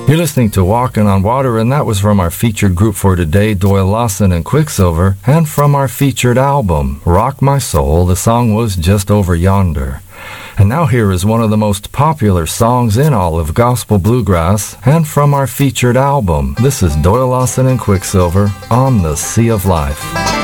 You're listening to Walking on Water, and that was from our featured group for today, Doyle Lawson and Quicksilver, and from our featured album, Rock My Soul, the song was Just Over Yonder. And now here is one of the most popular songs in all of gospel bluegrass, and from our featured album, this is Doyle Lawson and Quicksilver, On the Sea of Life.